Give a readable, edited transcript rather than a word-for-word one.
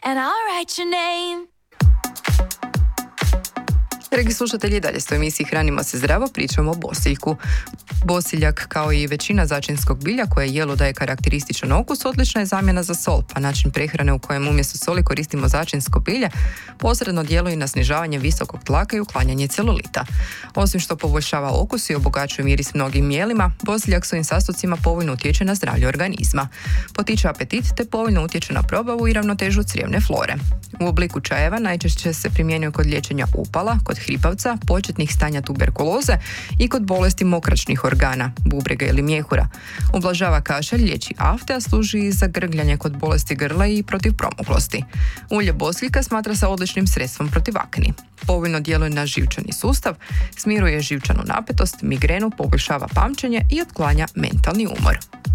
and I'll write your name. Dragi slušatelji, dalje ste u emisiji Hranimo se zdravo, pričamo o bosiljku. Bosiljak, kao i većina začinskog bilja koje jelu daje karakterističan okus, odlična je zamjena za sol, pa način prehrane u kojem umjesto soli koristimo začinsko bilje posredno djeluje na snižavanje visokog tlaka i uklanjanje celulita. Osim što poboljšava okus i obogaćuje miris mnogim jelima, bosiljak svojim sastojcima povoljno utječe na zdravlje organizma. Potiče apetit te povoljno utječe na probavu i ravnotežu crijevne flore. U obliku čajeva najčešće se primjenjuje kod liječenja upala, kod hripavca, početnih stanja tuberkuloze i kod bolesti mokračnih organa, bubrega ili mjehura. Ublažava kašalj, liječi afte, a služi i za grgljanje kod bolesti grla i protiv promuklosti. Ulje bosiljka smatra se odličnim sredstvom protiv akni. Povoljno djeluje na živčani sustav, smiruje živčanu napetost, migrenu, poboljšava pamćenje i otklanja mentalni umor.